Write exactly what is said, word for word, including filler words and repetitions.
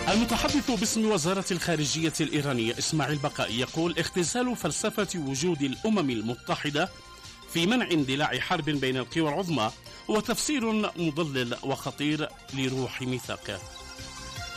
المتحدث باسم وزارة الخارجية الإيرانية إسماعيل بقائي يقول: اختزال فلسفة وجود الأمم المتحدة في منع اندلاع حرب بين القوى العظمى هو تفسير مضلل وخطير لروح ميثاقه.